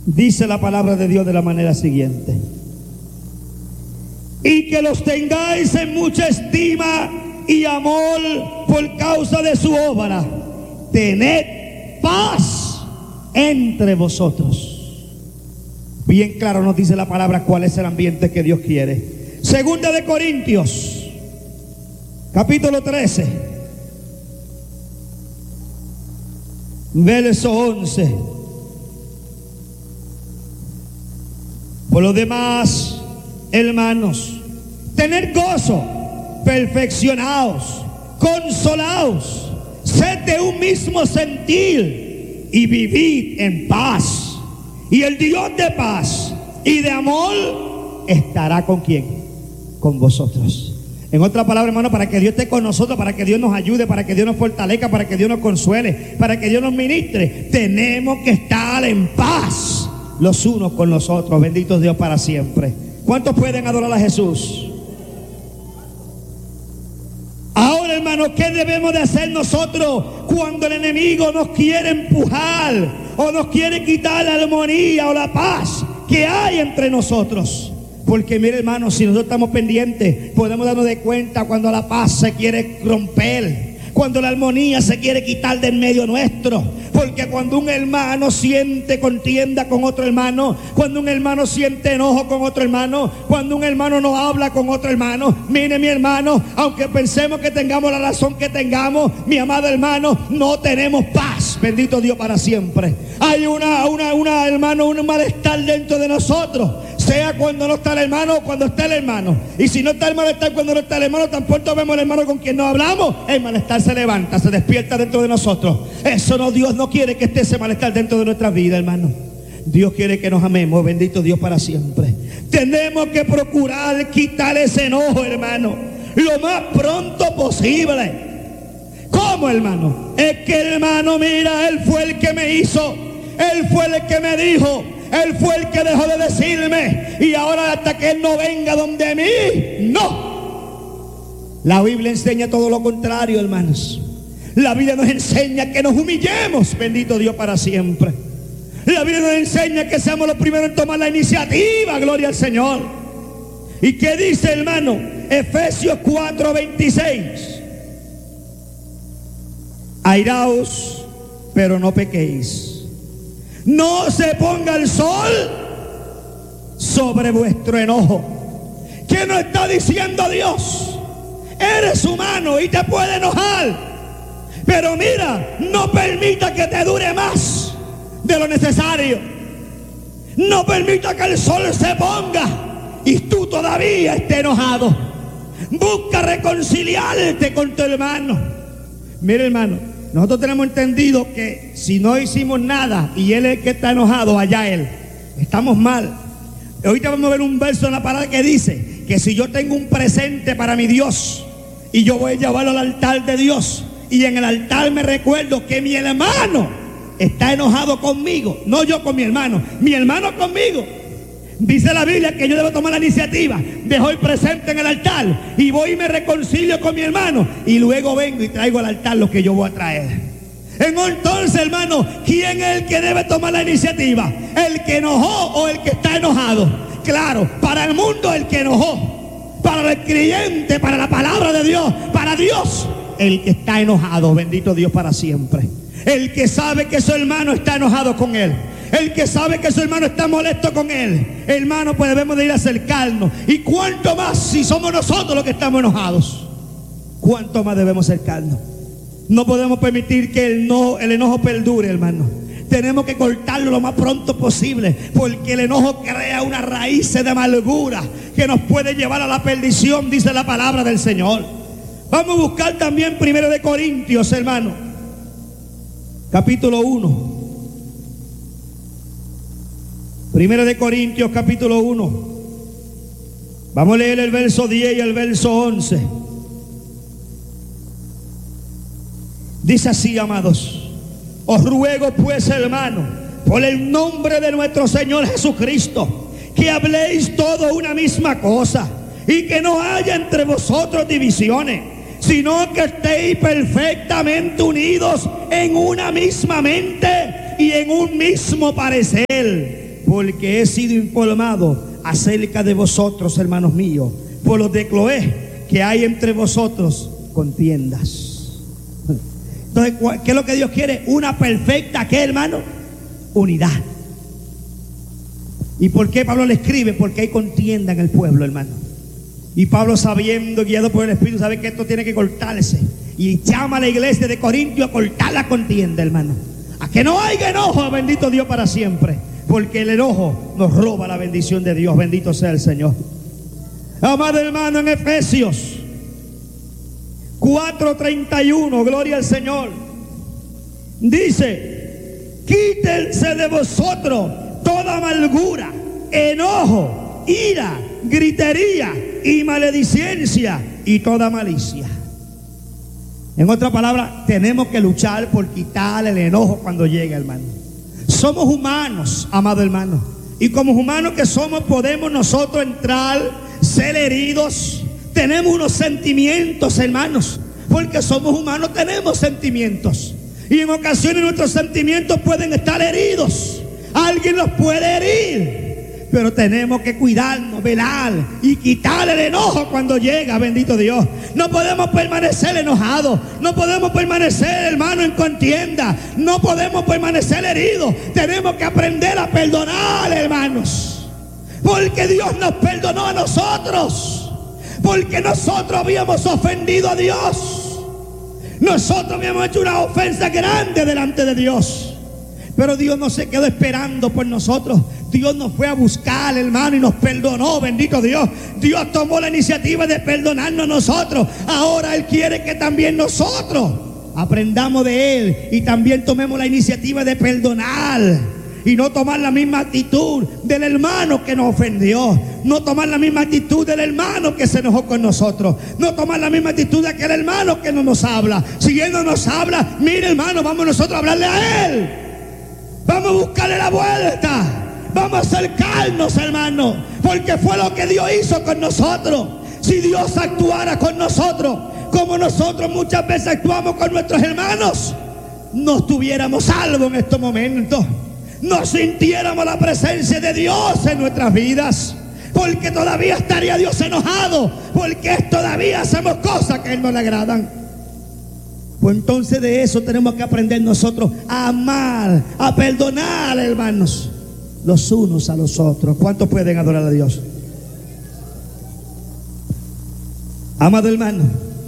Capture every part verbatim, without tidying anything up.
Dice la palabra de Dios de la manera siguiente: y que los tengáis en mucha estima y amor por causa de su obra. Tened paz entre vosotros. Bien claro nos dice la palabra cuál es el ambiente que Dios quiere. Segunda de Corintios, capítulo trece, verso once. Por lo demás, hermanos, tened gozo, perfeccionaos, consolaos, sed de un mismo sentir y vivid en paz. Y el Dios de paz y de amor estará con quién, con vosotros. En otra palabra, hermano, para que Dios esté con nosotros, para que Dios nos ayude, para que Dios nos fortalezca, para que Dios nos consuele, para que Dios nos ministre, tenemos que estar en paz los unos con los otros. Bendito Dios para siempre. ¿Cuántos pueden adorar a Jesús? Ahora, hermano, ¿qué debemos de hacer nosotros cuando el enemigo nos quiere empujar o nos quiere quitar la armonía o la paz que hay entre nosotros? Porque mire, hermano, si nosotros estamos pendientes, podemos darnos de cuenta cuando la paz se quiere romper, cuando la armonía se quiere quitar del medio nuestro. Porque cuando un hermano siente contienda con otro hermano, cuando un hermano siente enojo con otro hermano, cuando un hermano no habla con otro hermano, mire, mi hermano, aunque pensemos que tengamos la razón que tengamos, mi amado hermano, no tenemos paz. Bendito Dios para siempre. Hay una, una, una hermano, un malestar dentro de nosotros, sea cuando no está el hermano o cuando está el hermano. Y si no está el malestar cuando no está el hermano, tampoco vemos el hermano con quien no hablamos, el malestar se levanta, se despierta dentro de nosotros. Eso no, Dios no quiere que esté ese malestar dentro de nuestra vida, hermano. Dios quiere que nos amemos. Bendito Dios para siempre. Tenemos que procurar quitar ese enojo, hermano, lo más pronto posible. ¿Cómo, hermano? Es que, hermano, mira, Él fue el que me hizo, Él fue el que me dijo, Él fue el que dejó de decirme, y ahora hasta que Él no venga donde mí, no. La Biblia enseña todo lo contrario, hermanos. La Biblia nos enseña que nos humillemos, bendito Dios para siempre. La Biblia nos enseña que seamos los primeros en tomar la iniciativa, gloria al Señor. ¿Y qué dice, hermano? Efesios cuatro veintiséis. Airaos, pero no pequéis. No se ponga el sol sobre vuestro enojo. ¿Qué nos está diciendo Dios? Eres humano y te puede enojar, pero mira, no permita que te dure más de lo necesario. No permita que el sol se ponga y tú todavía estés enojado. Busca reconciliarte con tu hermano. Mire, hermano, nosotros tenemos entendido que si no hicimos nada y él es el que está enojado, allá él, estamos mal. Ahorita vamos a ver un verso en la palabra que dice que si yo tengo un presente para mi Dios y yo voy a llevarlo al altar de Dios, y en el altar me recuerdo que mi hermano está enojado conmigo, no yo con mi hermano, mi hermano conmigo, dice la Biblia que yo debo tomar la iniciativa, dejo el presente en el altar y voy y me reconcilio con mi hermano, y luego vengo y traigo al altar lo que yo voy a traer. Entonces, hermano, ¿quién es el que debe tomar la iniciativa? ¿El que enojó o el que está enojado? Claro, para el mundo el que enojó, para el creyente, para la palabra de Dios, para Dios, el que está enojado. Bendito Dios para siempre. El que sabe que su hermano está enojado con él, el que sabe que su hermano está molesto con él, hermano, pues debemos de ir a acercarnos. Y cuánto más si somos nosotros los que estamos enojados, cuánto más debemos acercarnos. No podemos permitir que el, no, el enojo perdure, hermano. Tenemos que cortarlo lo más pronto posible, porque el enojo crea una raíz de amargura que nos puede llevar a la perdición, dice la palabra del Señor. Vamos a buscar también Primero de Corintios, hermano, capítulo uno. Primero de Corintios, capítulo uno. Vamos a leer el verso diez y el verso once. Dice así, amados: os ruego pues, hermano, por el nombre de nuestro Señor Jesucristo, que habléis todo una misma cosa, y que no haya entre vosotros divisiones, sino que estéis perfectamente unidos en una misma mente y en un mismo parecer. porque he sido informado acerca de vosotros, hermanos míos, por los de Cloé, que hay entre vosotros contiendas. Entonces, ¿qué es lo que Dios quiere? Una perfecta, ¿qué, hermano? Unidad. ¿Y por qué Pablo le escribe? Porque hay contienda en el pueblo, hermano. Y Pablo, sabiendo, guiado por el Espíritu, sabe que esto tiene que cortarse. Y llama a la iglesia de Corintio a cortar la contienda, hermano. A que no haya enojo, bendito Dios, para siempre. Porque el enojo nos roba la bendición de Dios. Bendito sea el Señor. Amado hermano, en Efesios cuatro treinta y uno, gloria al Señor, dice: quítense de vosotros toda amargura, enojo, ira, gritería y maledicencia y toda malicia. En otra palabra, tenemos que luchar por quitar el enojo cuando llega, hermano. Somos humanos, amado hermano, y como humanos que somos, podemos nosotros entrar, ser heridos. Tenemos unos sentimientos, hermanos, porque somos humanos, tenemos sentimientos, y en ocasiones nuestros sentimientos pueden estar heridos. Alguien los puede herir, pero tenemos que cuidarnos, velar y quitar el enojo cuando llega, bendito Dios. No podemos permanecer enojados, no podemos permanecer, hermano, en contienda, no podemos permanecer heridos. Tenemos que aprender a perdonar, hermanos, porque Dios nos perdonó a nosotros, porque nosotros habíamos ofendido a Dios, nosotros habíamos hecho una ofensa grande delante de Dios. Pero Dios no se quedó esperando por nosotros. Dios nos fue a buscar, hermano, y nos perdonó, bendito Dios. Dios tomó la iniciativa de perdonarnos a nosotros. Ahora Él quiere que también nosotros aprendamos de Él y también tomemos la iniciativa de perdonar. Y no tomar la misma actitud del hermano que nos ofendió. No tomar la misma actitud del hermano que se enojó con nosotros. No tomar la misma actitud de aquel hermano que no nos habla. Si Él no nos habla, mire, hermano, vamos nosotros a hablarle a Él. Vamos a buscarle la vuelta. Vamos a acercarnos, hermano, porque fue lo que Dios hizo con nosotros. Si Dios actuara con nosotros como nosotros muchas veces actuamos con nuestros hermanos, no estuviéramos salvos en estos momentos. No sintiéramos la presencia de Dios en nuestras vidas, porque todavía estaría Dios enojado, porque todavía hacemos cosas que a Él no le agradan. Pues entonces de eso tenemos que aprender nosotros a amar, a perdonar, hermanos, los unos a los otros. ¿Cuántos pueden adorar a Dios? Amado hermano,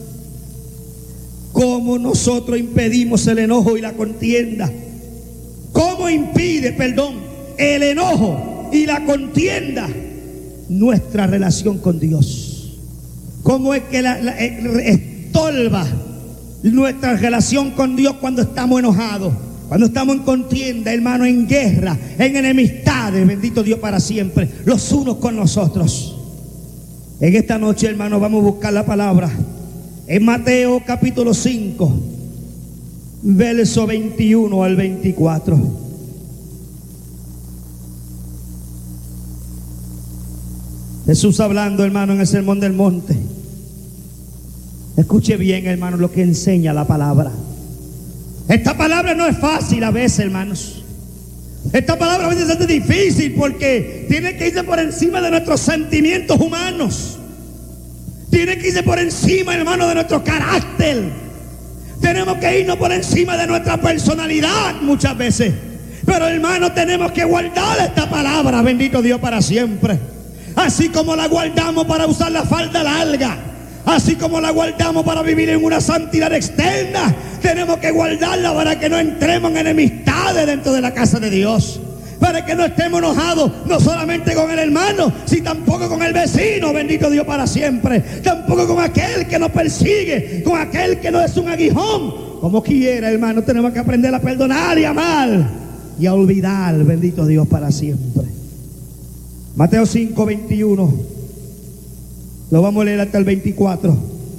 ¿cómo nosotros impedimos el enojo y la contienda? ¿Cómo impide, perdón, el enojo y la contienda nuestra relación con Dios? ¿Cómo es que la, la, estorba nuestra relación con Dios cuando estamos enojados, cuando estamos en contienda, hermano, en guerra, en enemistades, bendito Dios para siempre, los unos con los otros? En esta noche, hermano, vamos a buscar la palabra en Mateo capítulo cinco, verso veintiuno al veinticuatro. Jesús hablando, hermano, en el Sermón del Monte. Escuche bien, hermano, lo que enseña la palabra. Esta palabra no es fácil a veces, hermanos. Esta palabra a veces es difícil porque tiene que irse por encima de nuestros sentimientos humanos. Tiene que irse por encima, hermano, de nuestro carácter. Tenemos que irnos por encima de nuestra personalidad muchas veces. Pero, hermano, tenemos que guardar esta palabra, bendito Dios, para siempre. Así como la guardamos para usar la falda larga, así como la guardamos para vivir en una santidad externa, tenemos que guardarla para que no entremos en enemistades dentro de la casa de Dios, para que no estemos enojados no solamente con el hermano, sino tampoco con el vecino, bendito Dios para siempre, tampoco con aquel que nos persigue, con aquel que no es un aguijón. Como quiera, hermano, tenemos que aprender a perdonar y amar y a olvidar, bendito Dios para siempre. Mateo cinco, veintiuno. Lo vamos a leer hasta el veinticuatro.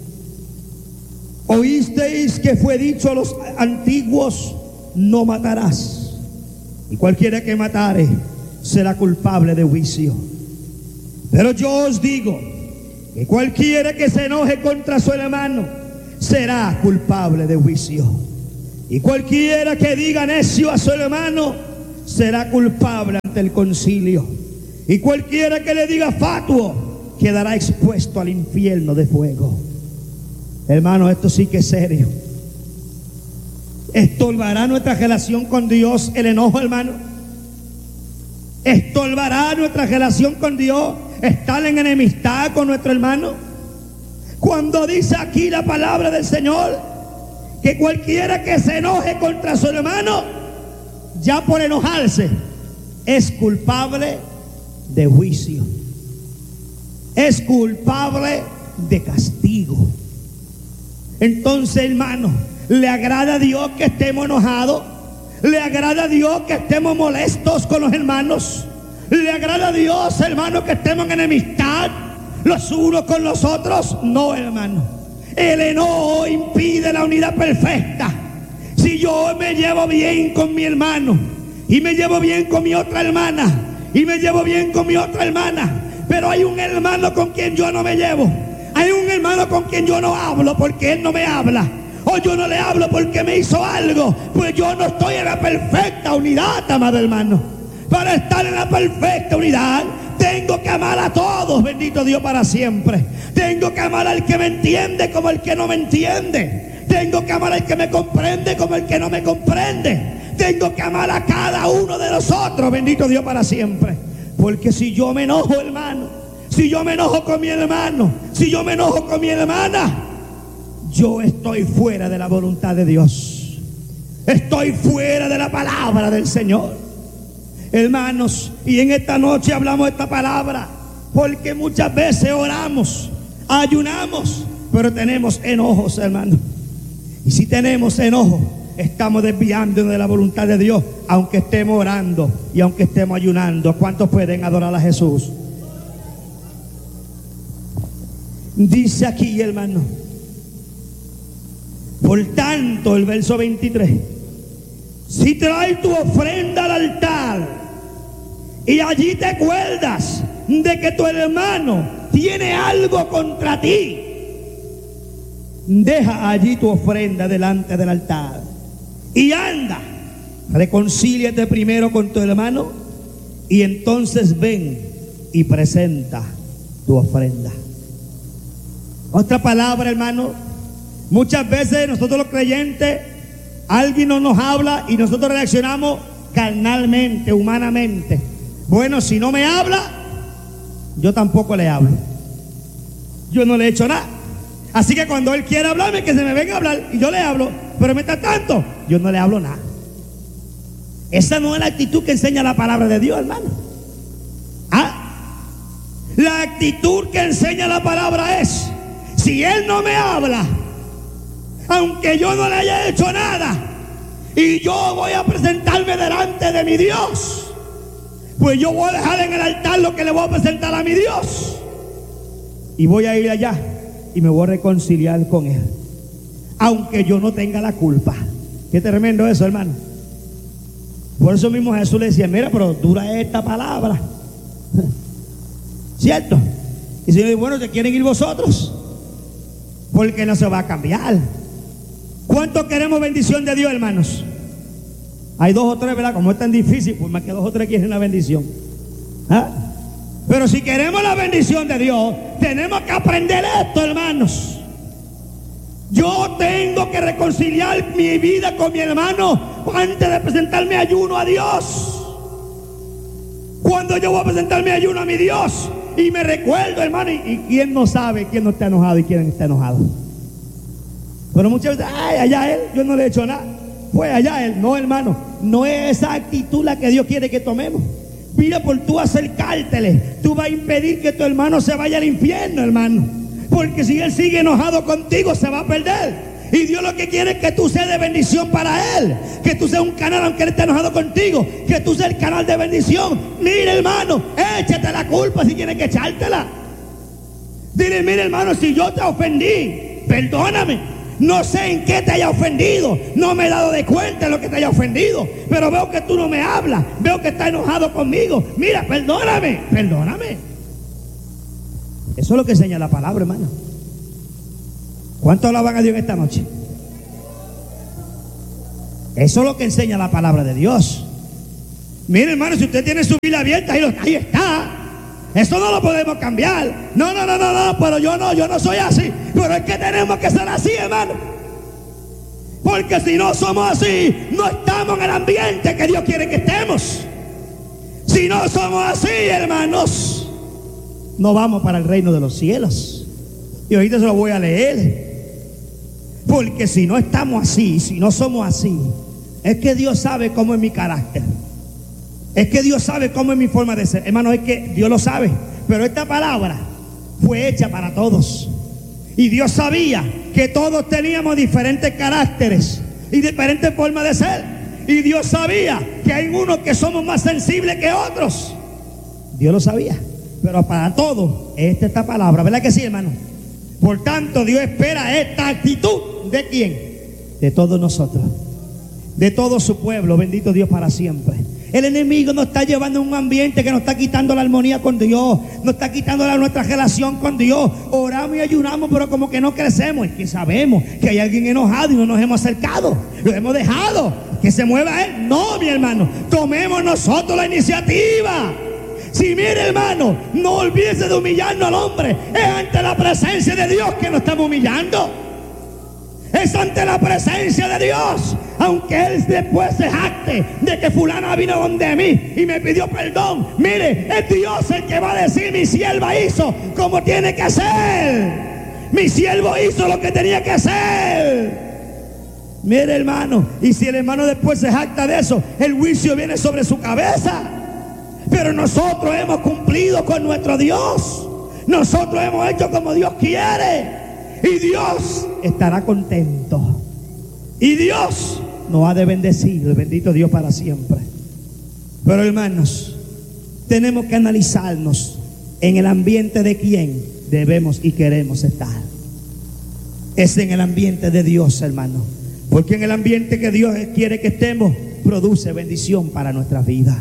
Oísteis que fue dicho a los antiguos: no matarás, y cualquiera que matare será culpable de juicio. Pero yo os digo que cualquiera que se enoje contra su hermano será culpable de juicio. Y cualquiera que diga necio a su hermano será culpable ante el concilio. Y cualquiera que le diga fatuo quedará expuesto al infierno de fuego. Hermano, esto sí que es serio. ¿Estorbará nuestra relación con Dios el enojo, hermano? ¿Estorbará nuestra relación con Dios estar en enemistad con nuestro hermano? Cuando dice aquí la palabra del Señor que cualquiera que se enoje contra su hermano, ya por enojarse, es culpable de juicio, es culpable de castigo. Entonces, hermano, ¿le agrada a Dios que estemos enojados? ¿Le agrada a Dios que estemos molestos con los hermanos? ¿Le agrada a Dios, hermano, que estemos en enemistad los unos con los otros? No, hermano. El enojo impide la unidad perfecta. Si yo me llevo bien con mi hermano y me llevo bien con mi otra hermana y me llevo bien con mi otra hermana, pero hay un hermano con quien yo no me llevo, hay un hermano con quien yo no hablo porque él no me habla, o yo no le hablo porque me hizo algo, pues yo no estoy en la perfecta unidad, amado hermano. Para estar en la perfecta unidad tengo que amar a todos, bendito Dios para siempre. Tengo que amar al que me entiende como el que no me entiende. Tengo que amar al que me comprende como el que no me comprende. Tengo que amar a cada uno de nosotros, bendito Dios para siempre. Porque si yo me enojo, hermano, si yo me enojo con mi hermano, si yo me enojo con mi hermana, yo estoy fuera de la voluntad de Dios. Estoy fuera de la palabra del Señor. Hermanos, y en esta noche hablamos esta palabra porque muchas veces oramos, ayunamos, pero tenemos enojos, hermanos. Y si tenemos enojo, estamos desviándonos de la voluntad de Dios, aunque estemos orando y aunque estemos ayunando. ¿Cuántos pueden adorar a Jesús? Dice aquí, hermano, por tanto, el verso veintitrés, si traes tu ofrenda al altar y allí te acuerdas de que tu hermano tiene algo contra ti, deja allí tu ofrenda delante del altar y anda, reconcíliate primero con tu hermano y entonces ven y presenta tu ofrenda. Otra palabra, hermano, muchas veces nosotros los creyentes, alguien no nos habla y nosotros reaccionamos carnalmente, humanamente. Bueno, si no me habla, yo tampoco le hablo. Yo no le he hecho nada. Así que cuando él quiere hablarme, que se me venga a hablar y yo le hablo. Pero mientras tanto, yo no le hablo nada. Esa no es la actitud que enseña la palabra de Dios, hermano. ¿Ah? La actitud que enseña la palabra es: si él no me habla, aunque yo no le haya hecho nada, y yo voy a presentarme delante de mi Dios, pues yo voy a dejar en el altar lo que le voy a presentar a mi Dios y voy a ir allá y me voy a reconciliar con él, aunque yo no tenga la culpa. Qué tremendo eso, hermano. Por eso mismo Jesús le decía: mira, pero dura esta palabra, ¿cierto? Y si bueno, ¿te quieren ir vosotros? Porque no se va a cambiar. ¿Cuántos queremos bendición de Dios, hermanos? Hay dos o tres, ¿verdad? Como es tan difícil, pues más que dos o tres quieren la bendición. ¿Ah? Pero si queremos la bendición de Dios, tenemos que aprender esto, hermanos. Yo tengo que reconciliar mi vida con mi hermano antes de presentarme ayuno a Dios. Cuando yo voy a presentarme ayuno a mi Dios y me recuerdo, hermano, y, y quién no sabe quién no está enojado y quién está enojado. Pero muchas veces, ay, allá él, yo no le he hecho nada. Pues allá él, no, hermano, no es esa actitud la que Dios quiere que tomemos. Mira, por tú acercártele, tú vas a impedir que tu hermano se vaya al infierno, hermano. Porque si él sigue enojado contigo, se va a perder. Y Dios lo que quiere es que tú seas de bendición para él, que tú seas un canal, aunque él esté enojado contigo, que tú seas el canal de bendición. Mira, hermano, échate la culpa si tienes que echártela. Dile: mira, hermano, si yo te ofendí, perdóname. No sé en qué te haya ofendido, no me he dado de cuenta de lo que te haya ofendido, pero veo que tú no me hablas, veo que estás enojado conmigo. Mira, perdóname, perdóname. Eso es lo que enseña la palabra, hermano. ¿Cuántos alaban a Dios esta noche? Eso es lo que enseña la palabra de Dios. Mire, hermano, si usted tiene su Biblia abierta, ahí, lo, ahí está. Eso no lo podemos cambiar. No, no, no, no, no, pero yo no, yo no soy así. Pero es que tenemos que ser así, hermano. Porque si no somos así, no estamos en el ambiente que Dios quiere que estemos. Si no somos así, hermanos, no vamos para el reino de los cielos. Y ahorita se lo voy a leer. Porque si no estamos así, si no somos así, es que Dios sabe cómo es mi carácter. Es que Dios sabe cómo es mi forma de ser. Hermano, es que Dios lo sabe. Pero esta palabra fue hecha para todos. Y Dios sabía que todos teníamos diferentes caracteres y diferentes formas de ser. Y Dios sabía que hay unos que somos más sensibles que otros. Dios lo sabía. Pero para todos, esta esta palabra, ¿verdad que sí, hermano? Por tanto, Dios espera esta actitud. ¿De quién? De todos nosotros. De todo su pueblo. Bendito Dios para siempre. El enemigo nos está llevando a un ambiente que nos está quitando la armonía con Dios, nos está quitando la, nuestra relación con Dios. Oramos y ayunamos, pero como que no crecemos. Es que sabemos que hay alguien enojado y no nos hemos acercado, lo hemos dejado que se mueva él. No, mi hermano, tomemos nosotros la iniciativa. Si mire, hermano, no olvídese de humillarnos al hombre. Es ante la presencia de Dios que nos estamos humillando. Es ante la presencia de Dios. Aunque él después se jacte de que fulana vino donde mí y me pidió perdón, mire, es Dios el que va a decir: mi sierva hizo como tiene que hacer, mi siervo hizo lo que tenía que hacer. Mire, hermano, y si el hermano después se jacta de eso, el juicio viene sobre su cabeza. Pero nosotros hemos cumplido con nuestro Dios. Nosotros hemos hecho como Dios quiere. Y Dios estará contento. Y Dios nos ha de bendecir. Bendito Dios para siempre. Pero, hermanos, tenemos que analizarnos en el ambiente de quién debemos y queremos estar. Es en el ambiente de Dios, hermano. Porque en el ambiente que Dios quiere que estemos, produce bendición para nuestra vida.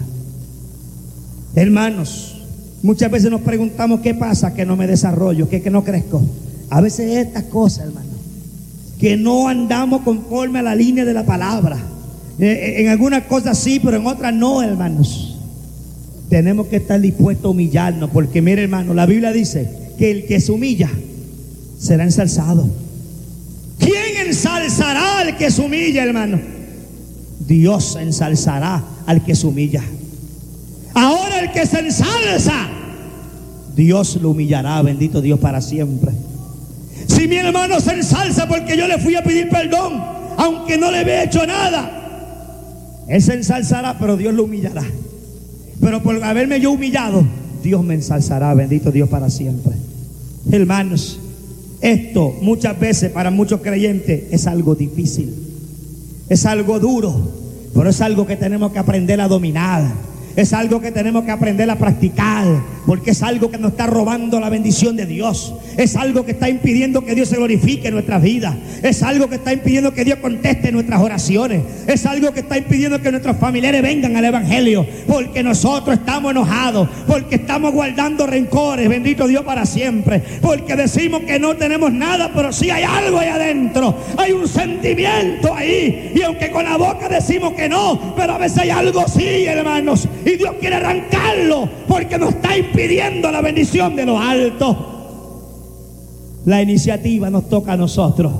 Hermanos, muchas veces nos preguntamos: ¿qué pasa? Que no me desarrollo, que, que no crezco. A veces es esta cosa, hermano, que no andamos conforme a la línea de la palabra. Eh, en algunas cosas sí, pero en otras no, hermanos. Tenemos que estar dispuestos a humillarnos, porque mire, hermano, la Biblia dice que el que se humilla será ensalzado. ¿Quién ensalzará al que se humilla, hermano? Dios ensalzará al que se humilla. Ahora el que se ensalza, Dios lo humillará. Bendito Dios para siempre. Si mi hermano se ensalza porque yo le fui a pedir perdón, aunque no le había hecho nada, él se ensalzará, pero Dios lo humillará. Pero por haberme yo humillado, Dios me ensalzará. Bendito Dios para siempre. Hermanos, esto muchas veces para muchos creyentes es algo difícil, es algo duro, pero es algo que tenemos que aprender a dominar. Es algo que tenemos que aprender a practicar, porque es algo que nos está robando la bendición de Dios. Es algo que está impidiendo que Dios se glorifique en nuestras vidas. Es algo que está impidiendo que Dios conteste nuestras oraciones. Es algo que está impidiendo que nuestros familiares vengan al evangelio, porque nosotros estamos enojados, porque estamos guardando rencores. Bendito Dios para siempre. Porque decimos que no tenemos nada, pero sí hay algo ahí adentro. Hay un sentimiento ahí, y aunque con la boca decimos que no, pero a veces hay algo sí, hermanos. Y Dios quiere arrancarlo, porque nos está impidiendo la bendición de lo alto. La iniciativa nos toca a nosotros.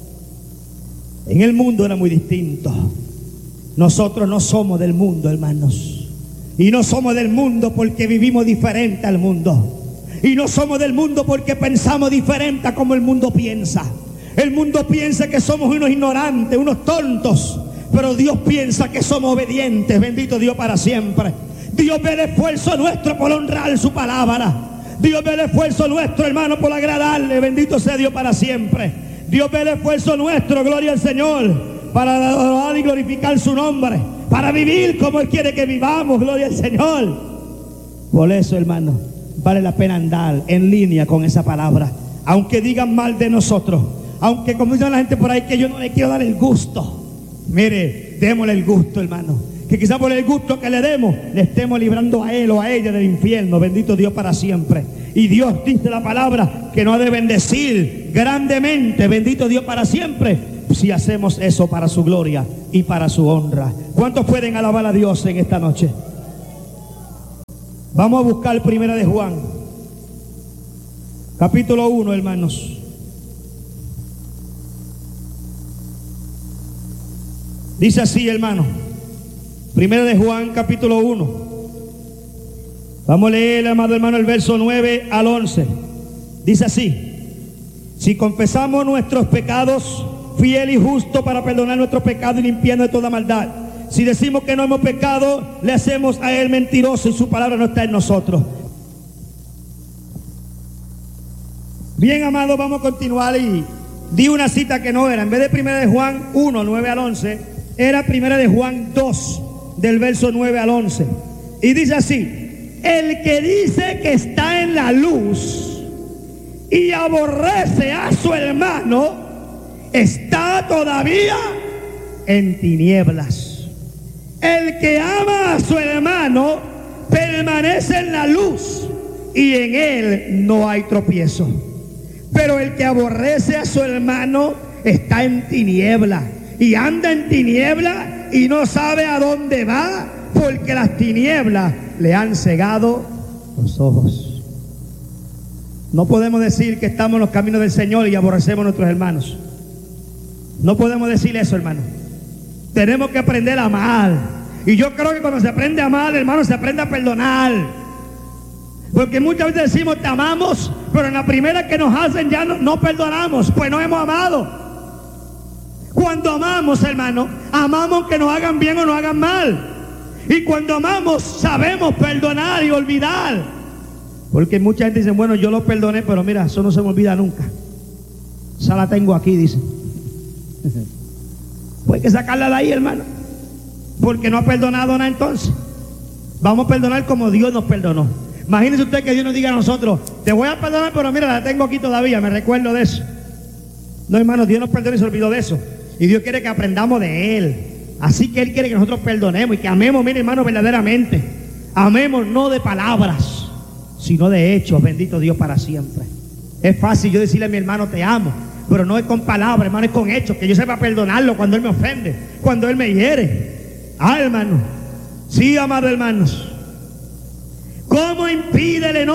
En el mundo era muy distinto. Nosotros no somos del mundo, hermanos. Y no somos del mundo porque vivimos diferente al mundo. Y no somos del mundo porque pensamos diferente a como el mundo piensa. El mundo piensa que somos unos ignorantes, unos tontos. Pero Dios piensa que somos obedientes. Bendito Dios para siempre. Dios ve el esfuerzo nuestro por honrar su palabra. Dios ve el esfuerzo nuestro, hermano, por agradarle. Bendito sea Dios para siempre. Dios ve el esfuerzo nuestro, gloria al Señor, para adorar y glorificar su nombre, para vivir como Él quiere que vivamos, gloria al Señor. Por eso, hermano, vale la pena andar en línea con esa palabra. Aunque digan mal de nosotros, aunque como dicen la gente por ahí que yo no le quiero dar el gusto, mire, démosle el gusto, hermano. Que quizá por el gusto que le demos, le estemos librando a él o a ella del infierno. Bendito Dios para siempre. Y Dios dice la palabra que nos ha de bendecir grandemente. Bendito Dios para siempre, si hacemos eso para su gloria y para su honra. ¿Cuántos pueden alabar a Dios en esta noche? Vamos a buscar Primera de Juan, capítulo uno, hermanos. Dice así, hermano. Primera de Juan, capítulo uno. Vamos a leer, amado hermano, el verso nueve al once. Dice así: si confesamos nuestros pecados, fiel y justo para perdonar nuestros pecados y limpiarnos de toda maldad. Si decimos que no hemos pecado, le hacemos a él mentiroso y su palabra no está en nosotros. Bien, amado, vamos a continuar y di una cita que no era. En vez de Primera de Juan uno, nueve al once, era Primera de Juan dos, del verso nueve al once. Y dice así: el que dice que está en la luz y aborrece a su hermano, está todavía en tinieblas. El que ama a su hermano permanece en la luz y en él no hay tropiezo. Pero el que aborrece a su hermano está en tiniebla y anda en tiniebla y no sabe a dónde va, porque las tinieblas le han cegado los ojos. No podemos decir que estamos en los caminos del Señor y aborrecemos a nuestros hermanos. No podemos decir eso, hermano. Tenemos que aprender a amar. Y yo creo que cuando se aprende a amar, hermano, se aprende a perdonar. Porque muchas veces decimos te amamos, pero en la primera que nos hacen ya no, no perdonamos, pues no hemos amado. Cuando amamos, hermano, amamos que nos hagan bien o nos hagan mal. Y cuando amamos, sabemos perdonar y olvidar. Porque mucha gente dice, bueno, yo lo perdoné, pero mira, eso no se me olvida nunca. Esa la tengo aquí, dice. Pues hay que sacarla de ahí, hermano, porque no ha perdonado nada. Entonces vamos a perdonar como Dios nos perdonó. Imagínese usted que Dios nos diga a nosotros, te voy a perdonar, pero mira, la tengo aquí todavía, me recuerdo de eso. No, hermano, Dios nos perdonó y se olvidó de eso. Y Dios quiere que aprendamos de Él. Así que Él quiere que nosotros perdonemos y que amemos, mire, hermano, verdaderamente. Amemos no de palabras, sino de hechos. Bendito Dios para siempre. Es fácil yo decirle a mi hermano te amo, pero no es con palabras, hermano, es con hechos. Que yo sepa perdonarlo cuando Él me ofende, cuando Él me hiere. Ah, hermano. Sí, amados hermanos. ¿Cómo impide el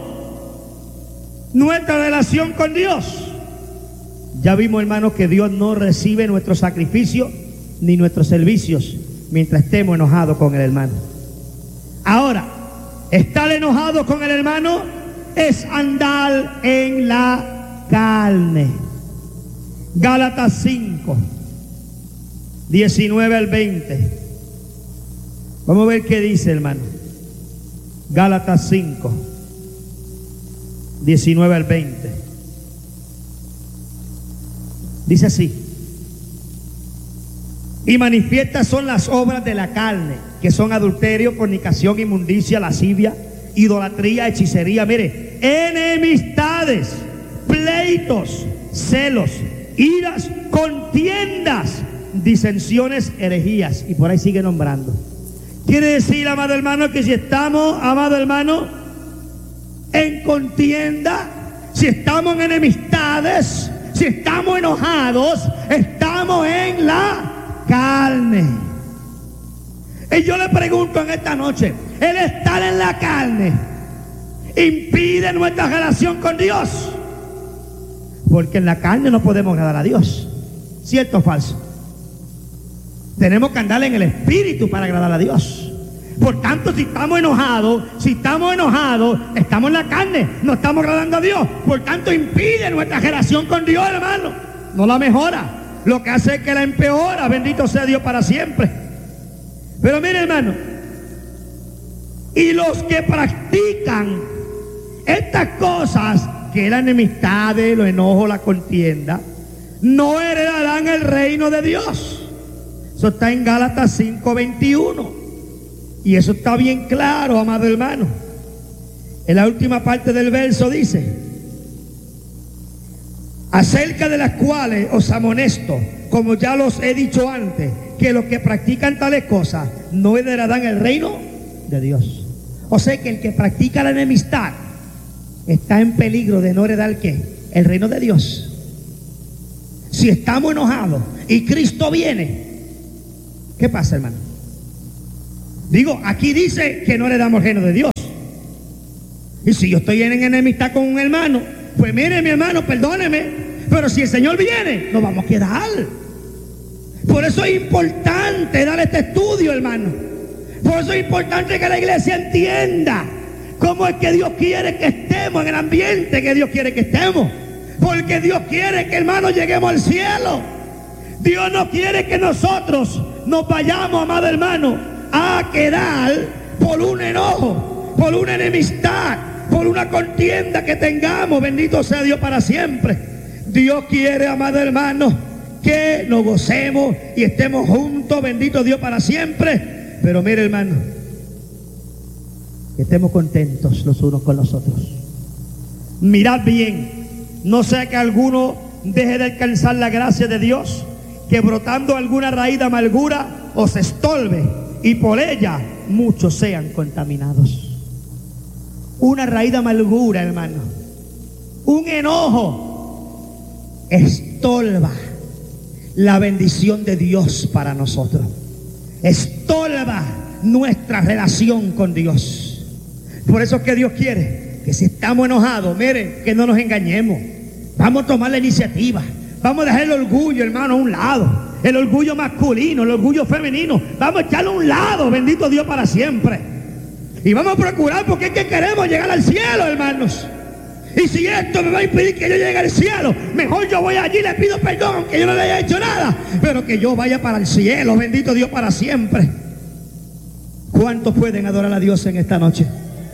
enojo nuestra relación con Dios? Ya vimos, hermanos, que Dios no recibe nuestro sacrificio ni nuestros servicios mientras estemos enojados con el hermano. Ahora, estar enojado con el hermano es andar en la carne. Gálatas cinco, diecinueve al veinte. Vamos a ver qué dice, hermano. Gálatas cinco, diecinueve al veinte. Dice así: y manifiestas son las obras de la carne, que son adulterio, fornicación, inmundicia, lascivia, idolatría, hechicería, mire, enemistades, pleitos, celos, iras, contiendas, disensiones, herejías, y por ahí sigue nombrando. Quiere decir, amado hermano, que si estamos, amado hermano, en contienda, si estamos en enemistades, si estamos enojados, estamos en la carne. Y yo le pregunto en esta noche, ¿el estar en la carne impide nuestra relación con Dios? Porque en la carne no podemos agradar a Dios. ¿Cierto o falso? Tenemos que andar en el espíritu para agradar a Dios. Por tanto, si estamos enojados, si estamos enojados, estamos en la carne, no estamos agradando a Dios. Por tanto, impide nuestra relación con Dios, hermano. No la mejora, lo que hace es que la empeora. Bendito sea Dios para siempre. Pero mire, hermano, y los que practican estas cosas, que la enemistad, los enojos, la contienda, no heredarán el reino de Dios. Eso está en Gálatas cinco, veintiuno. Y eso está bien claro, amado hermano. En la última parte del verso dice: acerca de las cuales os amonesto, como ya los he dicho antes, que los que practican tales cosas no heredarán el reino de Dios. O sea que el que practica la enemistad está en peligro de no heredar ¿qué? El reino de Dios. Si estamos enojados y Cristo viene, ¿qué pasa, hermano? Digo, aquí dice que no heredamos el reino de Dios, Y si yo estoy en enemistad con un hermano, pues mire, mi hermano, perdóneme, pero si el Señor viene, nos vamos a quedar. Por eso es importante dar este estudio, hermano. Por eso es importante que la iglesia entienda cómo es que Dios quiere que estemos en el ambiente que Dios quiere que estemos. Porque Dios quiere que, hermano, lleguemos al cielo. Dios no quiere que nosotros nos vayamos, amado hermano, a quedar por un enojo, por una enemistad, por una contienda que tengamos. Bendito sea Dios para siempre. Dios quiere, amado hermano, que nos gocemos y estemos juntos. Bendito Dios para siempre. Pero mire, hermano, que estemos contentos los unos con los otros. Mirad bien, no sea que alguno deje de alcanzar la gracia de Dios, que brotando alguna raíz de amargura os estorbe y por ella muchos sean contaminados. Una raíz de amargura, hermano, un enojo estorba la bendición de Dios para nosotros, estorba nuestra relación con Dios. Por eso es que Dios quiere que si estamos enojados, miren, que no nos engañemos. Vamos a tomar la iniciativa. Vamos a dejar el orgullo, hermano, a un lado. El orgullo masculino, el orgullo femenino. Vamos a echarlo a un lado, bendito Dios para siempre. Y vamos a procurar, porque es que queremos llegar al cielo, hermanos. Y si esto me va a impedir que yo llegue al cielo, mejor yo voy allí y le pido perdón, aunque yo no le haya hecho nada, pero que yo vaya para el cielo, bendito Dios para siempre. ¿Cuántos pueden adorar a Dios en esta noche?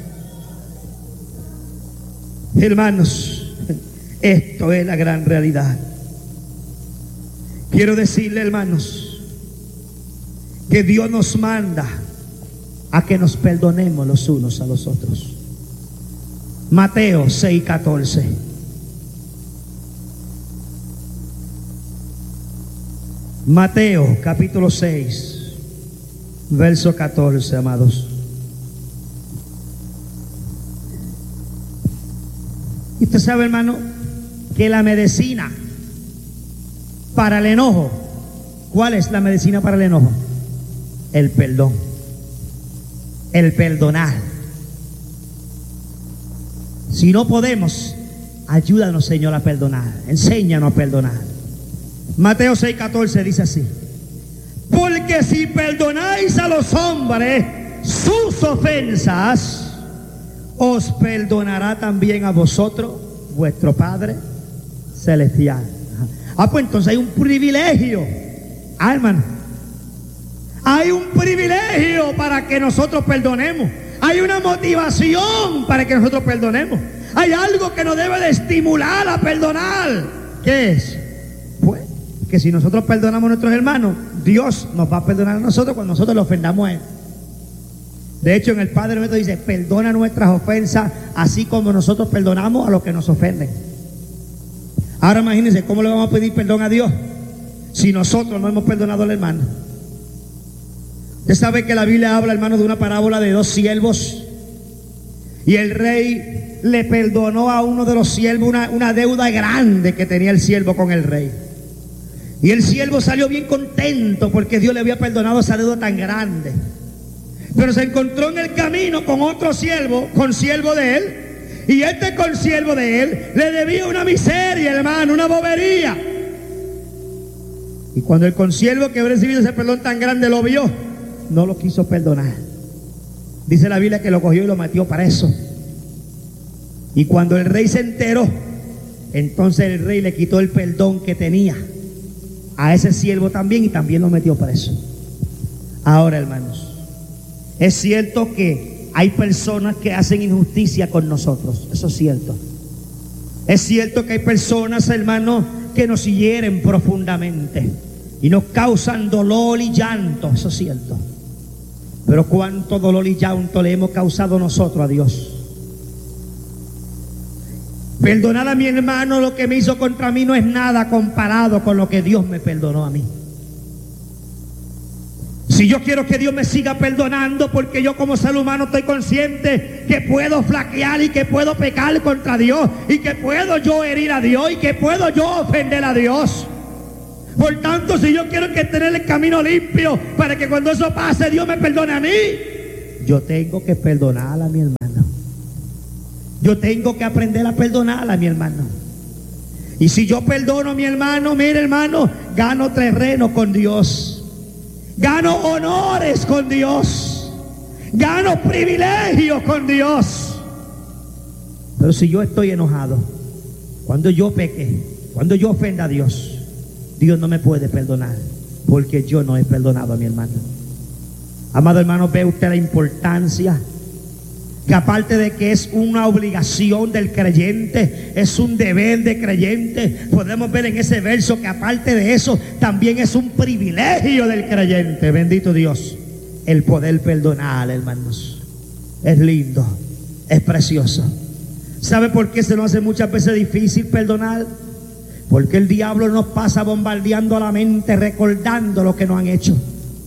Hermanos, esto es la gran realidad. Quiero decirle, hermanos, que Dios nos manda a que nos perdonemos los unos a los otros. Mateo seis catorce. Mateo capítulo seis, verso catorce, amados. Y usted sabe, hermano, que la medicina para el enojo, ¿cuál es la medicina para el enojo? El perdón, el perdonar. Si no podemos, ayúdanos, Señor, a perdonar. Enséñanos a perdonar. Mateo seis catorce dice así: porque si perdonáis a los hombres sus ofensas, os perdonará también a vosotros vuestro Padre Celestial. Ah, pues entonces hay un privilegio, ah, hermano, hay un privilegio para que nosotros perdonemos. Hay una motivación para que nosotros perdonemos. Hay algo que nos debe de estimular a perdonar. ¿Qué es? Pues que si nosotros perdonamos a nuestros hermanos, Dios nos va a perdonar a nosotros cuando nosotros le ofendamos a Él. De hecho, en el Padre Nuestro dice: perdona nuestras ofensas, así como nosotros perdonamos a los que nos ofenden. Ahora imagínense, ¿cómo le vamos a pedir perdón a Dios si nosotros no hemos perdonado al hermano? Usted sabe que la Biblia habla, hermano, de una parábola de dos siervos, y el rey le perdonó a uno de los siervos una, una deuda grande que tenía el siervo con el rey. Y el siervo salió bien contento porque Dios le había perdonado esa deuda tan grande. Pero se encontró en el camino con otro siervo, consiervo de él, y este consiervo de él le debía una miseria, hermano, una bobería. Y cuando el consiervo que había recibido ese perdón tan grande lo vio, no lo quiso perdonar. Dice la Biblia que lo cogió y lo metió preso. Y cuando el rey se enteró, entonces el rey le quitó el perdón que tenía a ese siervo también, y también lo metió preso. Ahora, hermanos, es cierto que hay personas que hacen injusticia con nosotros. Eso es cierto. Es cierto que hay personas, hermanos, que nos hieren profundamente y nos causan dolor y llanto. Eso es cierto. Pero cuánto dolor y llanto le hemos causado nosotros a Dios. Perdonar a mi hermano lo que me hizo contra mí no es nada comparado con lo que Dios me perdonó a mí. Si yo quiero que Dios me siga perdonando, porque yo como ser humano estoy consciente que puedo flaquear y que puedo pecar contra Dios, y que puedo yo herir a Dios, y que puedo yo ofender a Dios. Por tanto, si yo quiero que tener el camino limpio para que cuando eso pase Dios me perdone a mí, yo tengo que perdonar a mi hermano. Yo tengo que aprender a perdonar a mi hermano. Y si yo perdono a mi hermano, mire hermano, gano terreno con Dios, gano honores con Dios, gano privilegios con Dios. Pero si yo estoy enojado, cuando yo peque, cuando yo ofenda a Dios, Dios no me puede perdonar, porque yo no he perdonado a mi hermano. Amado hermano, ¿ve usted la importancia? Que aparte de que es una obligación del creyente, es un deber de creyente. Podemos ver en ese verso que aparte de eso, también es un privilegio del creyente. Bendito Dios, el poder perdonar, hermanos. Es lindo, es precioso. ¿Sabe por qué se nos hace muchas veces difícil perdonar? Porque el diablo nos pasa bombardeando la mente, recordando lo que nos han hecho.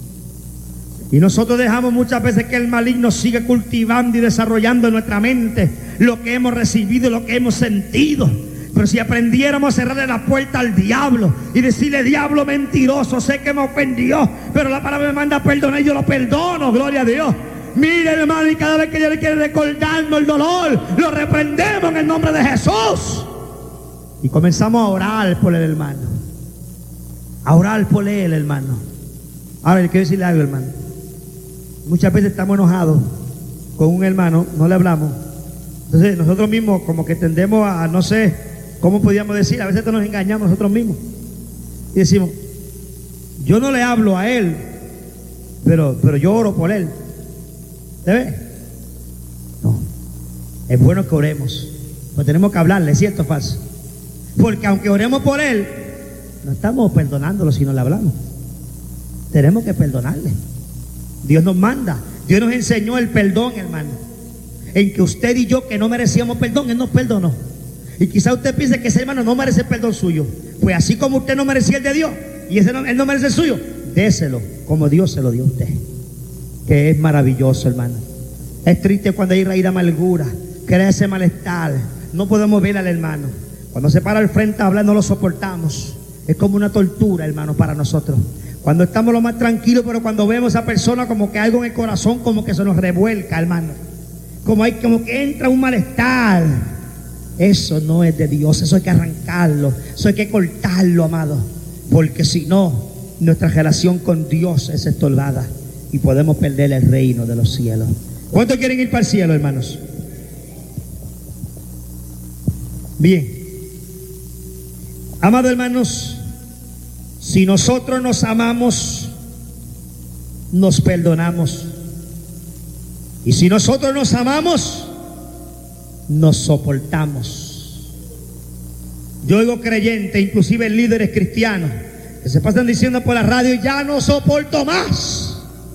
Y nosotros dejamos muchas veces que el maligno siga cultivando y desarrollando en nuestra mente lo que hemos recibido, lo que hemos sentido. Pero si aprendiéramos a cerrarle la puerta al diablo y decirle: diablo mentiroso, sé que me ofendió, pero la palabra me manda a perdonar y yo lo perdono, gloria a Dios. Mire hermano, y cada vez que yo le quiere recordarnos el dolor, lo reprendemos en el nombre de Jesús. Y comenzamos a orar por el hermano, a orar por él, hermano. Ahora le quiero decirle algo, hermano. Muchas veces estamos enojados con un hermano, no le hablamos. Entonces nosotros mismos como que tendemos a, no sé, ¿cómo podríamos decir? A veces nos engañamos nosotros mismos. Y decimos: yo no le hablo a él, pero, pero yo oro por él. ¿Se ve? No. Es bueno que oremos, pero tenemos que hablarle, ¿cierto o falso? Porque aunque oremos por él, no estamos perdonándolo si no le hablamos. Tenemos que perdonarle. Dios nos manda, Dios nos enseñó el perdón, hermano. En que usted y yo, que no merecíamos perdón, Él nos perdonó. Y quizá usted piense que ese hermano no merece el perdón suyo. Pues así como usted no merecía el de Dios, y ese no, Él no merece el suyo, déselo como Dios se lo dio a usted. Que es maravilloso, hermano. Es triste cuando hay raíz de amargura, crea ese malestar. No podemos ver al hermano. Cuando se para al frente a hablar, no lo soportamos. Es como una tortura, hermano, para nosotros. Cuando estamos lo más tranquilos, pero cuando vemos a esa persona, como que algo en el corazón como que se nos revuelca, hermano. Como, hay, como que entra un malestar. Eso no es de Dios, eso hay que arrancarlo, eso hay que cortarlo, amado. Porque si no, nuestra relación con Dios es estorbada y podemos perder el reino de los cielos. ¿Cuántos quieren ir para el cielo, hermanos? Bien. Amados hermanos, si nosotros nos amamos, nos perdonamos. Y si nosotros nos amamos, nos soportamos. Yo oigo creyentes, inclusive líderes cristianos, que se pasan diciendo por la radio: ya no soporto más,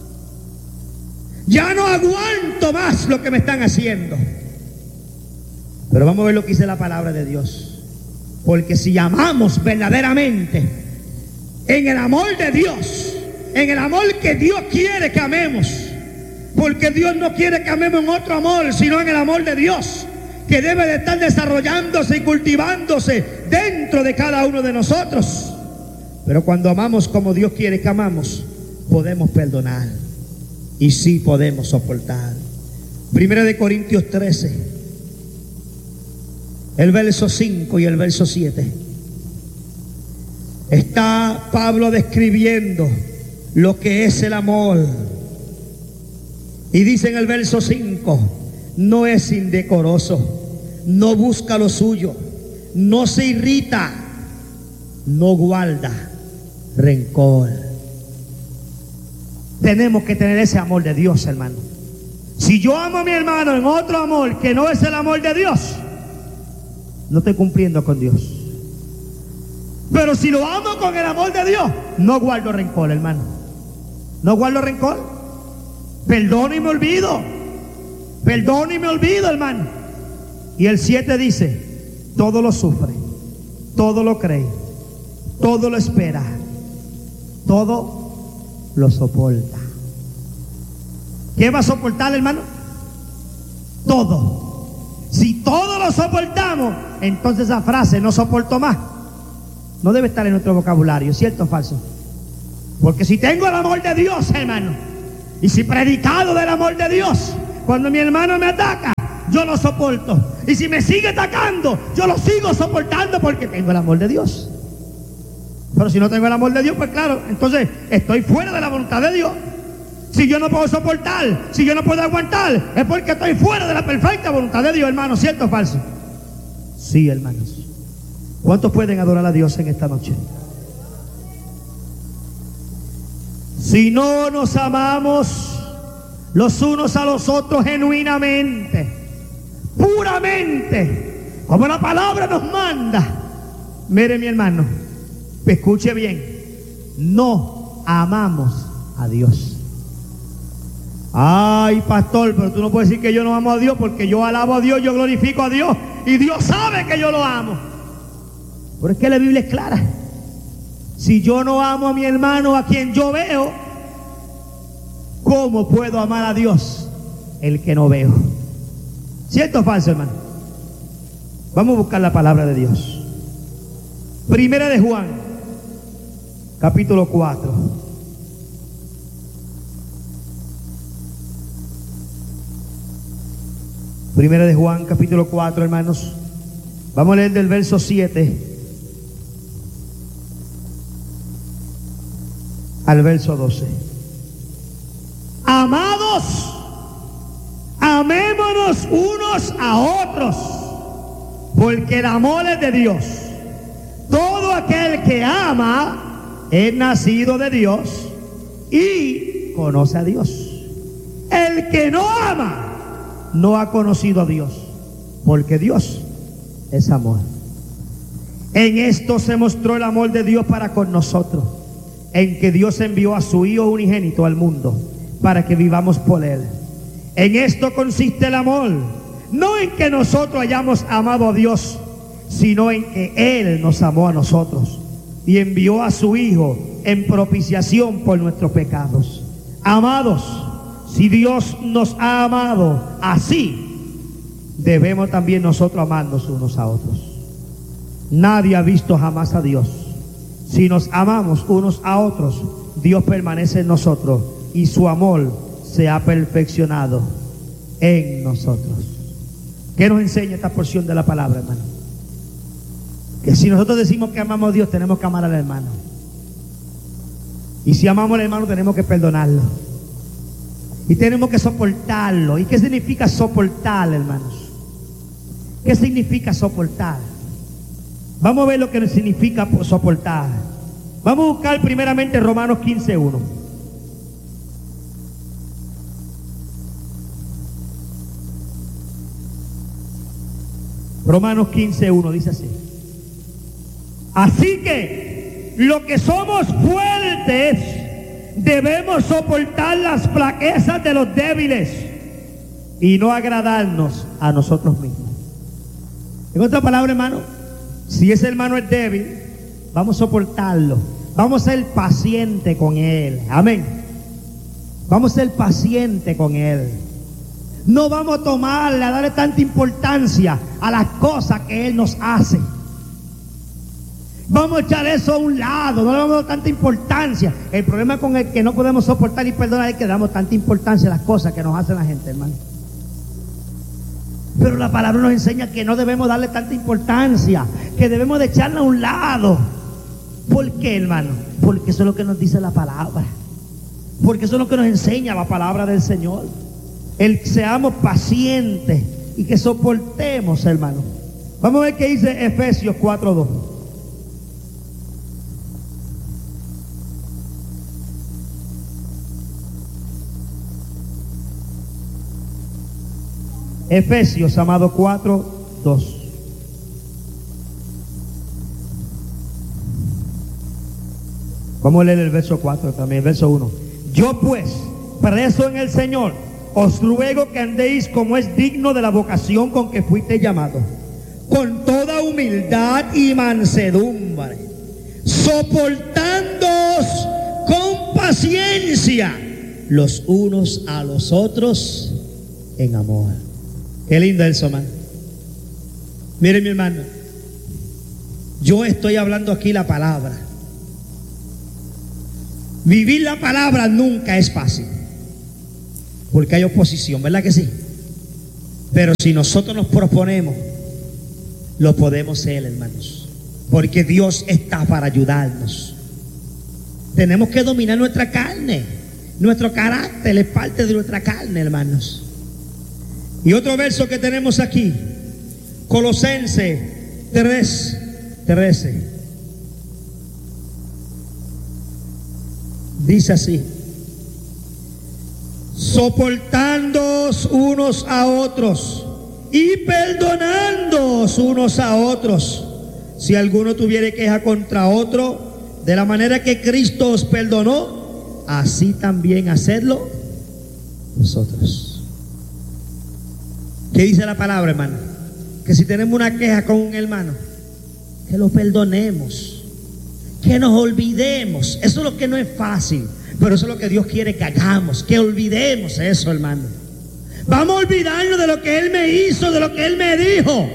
ya no aguanto más lo que me están haciendo. Pero vamos a ver lo que dice la palabra de Dios. Porque si amamos verdaderamente, en el amor de Dios, en el amor que Dios quiere que amemos, porque Dios no quiere que amemos en otro amor, sino en el amor de Dios, que debe de estar desarrollándose y cultivándose dentro de cada uno de nosotros. Pero cuando amamos como Dios quiere que amamos, podemos perdonar y sí podemos soportar. Primera de Corintios trece, el verso cinco y el verso siete. Está Pablo describiendo lo que es el amor. Y dice en el verso cinco: no es indecoroso, no busca lo suyo, no se irrita, no guarda rencor. Tenemos que tener ese amor de Dios, hermano. Si yo amo a mi hermano en otro amor que no es el amor de Dios, no estoy cumpliendo con Dios. Pero si lo amo con el amor de Dios, no guardo rencor, hermano. No guardo rencor. Perdono y me olvido. Perdono y me olvido, hermano. Y el siete dice: todo lo sufre, todo lo cree, todo lo espera, todo lo soporta. ¿Qué va a soportar, hermano? Todo. Si todo lo soportamos, entonces esa frase, no soporto más, no debe estar en nuestro vocabulario, ¿cierto o falso? Porque si tengo el amor de Dios, hermano, y si predicado del amor de Dios, cuando mi hermano me ataca, yo lo soporto. Y si me sigue atacando, yo lo sigo soportando porque tengo el amor de Dios. Pero si no tengo el amor de Dios, pues claro, entonces estoy fuera de la voluntad de Dios. Si yo no puedo soportar, si yo no puedo aguantar, es porque estoy fuera de la perfecta voluntad de Dios, hermano. ¿Cierto o falso? Sí, hermanos. ¿Cuántos pueden adorar a Dios en esta noche? Si no nos amamos los unos a los otros genuinamente, puramente, como la palabra nos manda, mire mi hermano, escuche bien, no amamos a Dios. Ay, pastor, pero tú no puedes decir que yo no amo a Dios, porque yo alabo a Dios, yo glorifico a Dios y Dios sabe que yo lo amo. Pero es que la Biblia es clara. Si yo no amo a mi hermano, a quien yo veo, ¿cómo puedo amar a Dios, el que no veo? ¿Cierto o falso, hermano? Vamos a buscar la palabra de Dios. Primera de Juan, capítulo cuatro. Primera de Juan, capítulo cuatro, hermanos. Vamos a leer del verso siete al verso doce. Amados, amémonos unos a otros, porque el amor es de Dios. Todo aquel que ama es nacido de Dios y conoce a Dios. El que no ama no ha conocido a Dios, porque Dios es amor. En esto se mostró el amor de Dios para con nosotros, en que Dios envió a su Hijo unigénito al mundo para que vivamos por Él. En esto consiste el amor, no en que nosotros hayamos amado a Dios, sino en que Él nos amó a nosotros y envió a su Hijo en propiciación por nuestros pecados. Amados, si Dios nos ha amado así, debemos también nosotros amarnos unos a otros. Nadie ha visto jamás a Dios. Si nos amamos unos a otros, Dios permanece en nosotros y su amor se ha perfeccionado en nosotros. ¿Qué nos enseña esta porción de la palabra, hermano? Que si nosotros decimos que amamos a Dios, tenemos que amar al hermano. Y si amamos al hermano, tenemos que perdonarlo. Y tenemos que soportarlo. ¿Y qué significa soportar, hermanos? ¿Qué significa soportar? Vamos a ver lo que significa soportar. Vamos a buscar primeramente Romanos quince uno. Romanos quince uno dice así: así que los que somos fuertes debemos soportar las flaquezas de los débiles y no agradarnos a nosotros mismos. En otra palabra, hermano, si ese hermano es débil, vamos a soportarlo, vamos a ser pacientes con él. Amén. Vamos a ser pacientes con él. No vamos a tomarle, a darle tanta importancia a las cosas que él nos hace. Vamos a echar eso a un lado, no le vamos a dar tanta importancia. El problema con el que no podemos soportar y perdonar es que damos tanta importancia a las cosas que nos hace la gente, hermano. Pero la palabra nos enseña que no debemos darle tanta importancia, que debemos de echarla a un lado. ¿Por qué, hermano? Porque eso es lo que nos dice la palabra. Porque eso es lo que nos enseña la palabra del Señor. El que seamos pacientes y que soportemos, hermano. Vamos a ver qué dice Efesios cuatro dos. Efesios, amado, cuatro dos. Vamos a leer el verso cuatro también, el verso uno. Yo pues, preso en el Señor, os ruego que andéis como es digno de la vocación con que fuiste llamado, con toda humildad y mansedumbre, soportándoos con paciencia los unos a los otros en amor. Qué lindo eso, hermano. Miren, mi hermano, yo estoy hablando aquí la palabra. Vivir la palabra nunca es fácil, porque hay oposición, ¿verdad que sí? Pero si nosotros nos proponemos, lo podemos hacer, hermanos, porque Dios está para ayudarnos. Tenemos que dominar nuestra carne. Nuestro carácter es parte de nuestra carne, hermanos. Y otro verso que tenemos aquí, Colosenses tres, trece. Dice así: soportándoos unos a otros y perdonándoos unos a otros, si alguno tuviere queja contra otro, de la manera que Cristo os perdonó, así también hacedlo vosotros. ¿Qué dice la palabra, hermano? Que si tenemos una queja con un hermano, que lo perdonemos, que nos olvidemos. Eso es lo que no es fácil, pero eso es lo que Dios quiere que hagamos, que olvidemos eso, hermano. Vamos a olvidarnos de lo que Él me hizo, de lo que Él me dijo.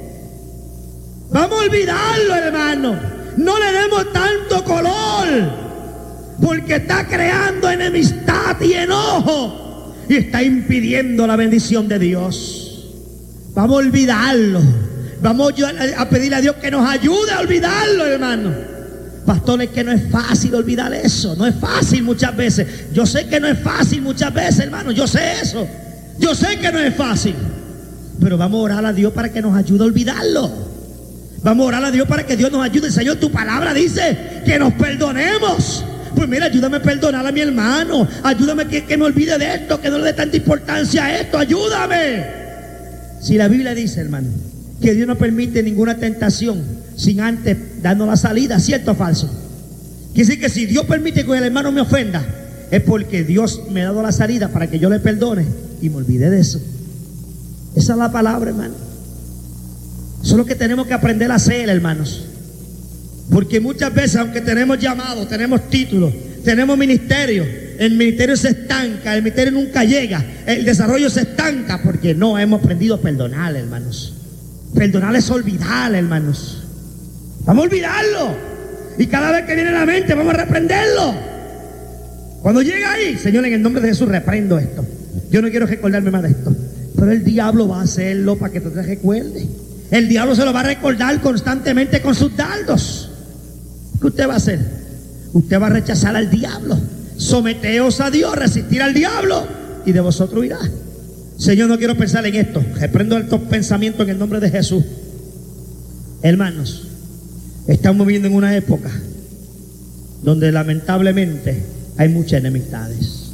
Vamos a olvidarlo, hermano. No le demos tanto color, porque está creando enemistad y enojo y está impidiendo la bendición de Dios. Vamos a olvidarlo. Vamos a pedirle a Dios que nos ayude a olvidarlo, hermano. Pastor, es que no es fácil olvidar eso. No es fácil muchas veces. Yo sé que no es fácil muchas veces, hermano. Yo sé eso. Yo sé que no es fácil. Pero vamos a orar a Dios para que nos ayude a olvidarlo. Vamos a orar a Dios para que Dios nos ayude. Señor, tu palabra dice que nos perdonemos. Pues mira, ayúdame a perdonar a mi hermano. Ayúdame que, que me olvide de esto, que no le dé tanta importancia a esto. Ayúdame. Si la Biblia dice, hermano, que Dios no permite ninguna tentación sin antes darnos la salida, ¿cierto o falso? Quiere decir que si Dios permite que el hermano me ofenda, es porque Dios me ha dado la salida para que yo le perdone y me olvide de eso. Esa es la palabra, hermano. Eso es lo que tenemos que aprender a hacer, hermanos. Porque muchas veces, aunque tenemos llamados, tenemos títulos, tenemos ministerio, el ministerio se estanca, el ministerio nunca llega, el desarrollo se estanca porque no hemos aprendido a perdonar, hermanos. Perdonar es olvidar, hermanos. Vamos a olvidarlo. Y cada vez que viene a la mente, vamos a reprenderlo. Cuando llega ahí, Señor, en el nombre de Jesús, reprendo esto. Yo no quiero recordarme más de esto. Pero el diablo va a hacerlo para que tú te recuerdes. El diablo se lo va a recordar constantemente con sus dardos. ¿Qué usted va a hacer? Usted va a rechazar al diablo. Someteos a Dios, resistir al diablo, y de vosotros irá. Señor, no quiero pensar en esto. Reprendo estos pensamientos en el nombre de Jesús. Hermanos, estamos viviendo en una época donde lamentablemente hay muchas enemistades.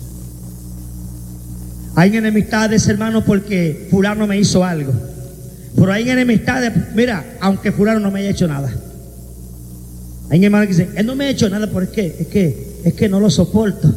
Hay enemistades, hermanos, porque fulano me hizo algo. Pero hay enemistades, mira, aunque fulano no me haya hecho nada. Hay hermanos que dicen, él no me ha hecho nada, ¿por qué? Es que, es que no lo soporto.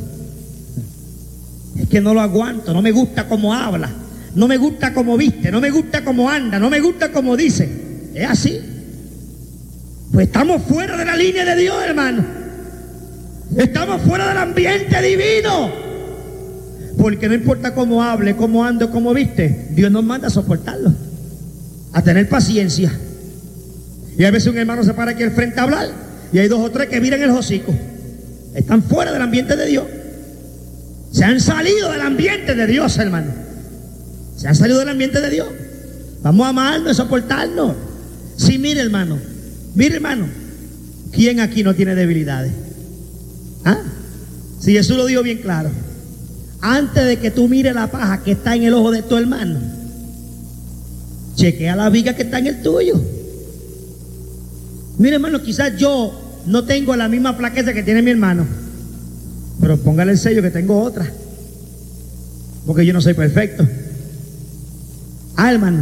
Es que no lo aguanto, no me gusta cómo habla, no me gusta cómo viste, no me gusta cómo anda, no me gusta cómo dice. Es así. Pues estamos fuera de la línea de Dios, hermano. Estamos fuera del ambiente divino. Porque no importa cómo hable, cómo ande, cómo viste, Dios nos manda a soportarlo, a tener paciencia. Y a veces un hermano se para aquí al frente a hablar y hay dos o tres que miran el hocico. Están fuera del ambiente de Dios. Se han salido del ambiente de Dios, hermano. Se han salido del ambiente de Dios. Vamos a amarnos, a soportarnos. Sí, mire, hermano. Mire, hermano. ¿Quién aquí no tiene debilidades? ¿Ah? Si Jesús lo dijo bien claro. Antes de que tú mires la paja que está en el ojo de tu hermano, chequea la viga que está en el tuyo. Mire, hermano, quizás yo no tengo la misma flaqueza que tiene mi hermano, pero póngale el sello que tengo otra, porque yo no soy perfecto. Ah, hermano,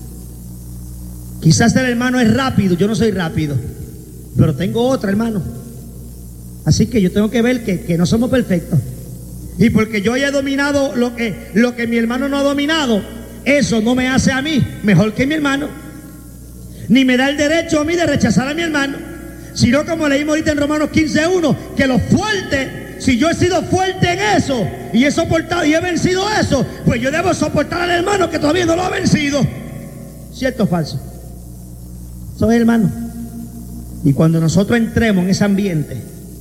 quizás el hermano es rápido, yo no soy rápido, pero tengo otra, hermano. Así que yo tengo que ver que, que no somos perfectos. Y porque yo haya dominado lo que, lo que mi hermano no ha dominado, eso no me hace a mí mejor que mi hermano, ni me da el derecho a mí de rechazar a mi hermano. Sino, como leímos ahorita en Romanos quince uno, que los fuertes, si yo he sido fuerte en eso y he soportado y he vencido eso, pues yo debo soportar al hermano que todavía no lo ha vencido. ¿Cierto o falso? Eso es, hermano. Y cuando nosotros entremos en ese ambiente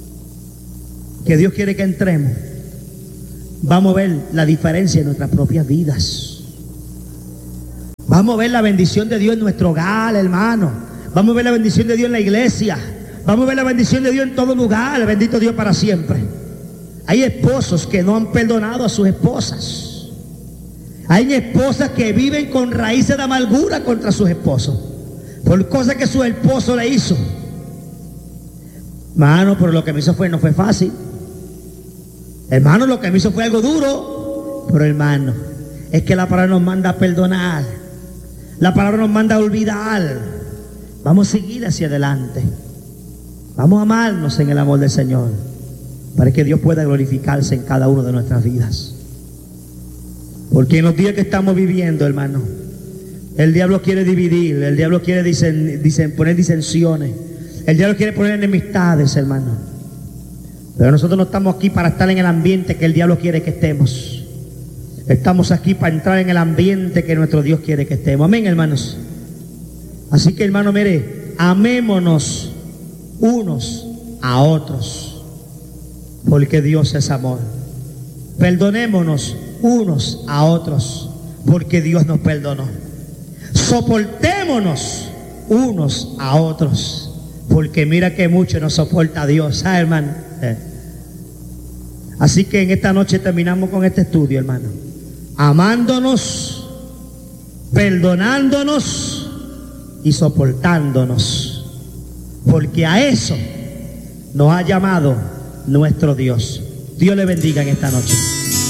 que Dios quiere que entremos, vamos a ver la diferencia en nuestras propias vidas. Vamos a ver la bendición de Dios en nuestro hogar, hermano. Vamos a ver la bendición de Dios en la iglesia. Vamos a ver la bendición de Dios en todo lugar. Bendito Dios para siempre. Hay esposos que no han perdonado a sus esposas. Hay esposas que viven con raíces de amargura contra sus esposos, por cosas que su esposo le hizo. Hermano, pero lo que me hizo fue, no fue fácil. Hermano, lo que me hizo fue algo duro. Pero hermano, es que la palabra nos manda a perdonar. La palabra nos manda a olvidar. Vamos a seguir hacia adelante. Vamos a amarnos en el amor del Señor, para que Dios pueda glorificarse en cada una de nuestras vidas. Porque en los días que estamos viviendo, hermano, el diablo quiere dividir, el diablo quiere disen, disen, poner disensiones, el diablo quiere poner enemistades, hermano. Pero nosotros no estamos aquí para estar en el ambiente que el diablo quiere que estemos. Estamos aquí para entrar en el ambiente que nuestro Dios quiere que estemos. Amén, hermanos. Así que, hermano, mire, amémonos unos a otros, porque Dios es amor. Perdonémonos unos a otros, porque Dios nos perdonó. Soportémonos unos a otros, porque mira que mucho nos soporta Dios, ¿ah, hermano? Eh. Así que en esta noche terminamos con este estudio, hermano, amándonos, perdonándonos y soportándonos, porque a eso nos ha llamado nuestro Dios. Dios le bendiga en esta noche.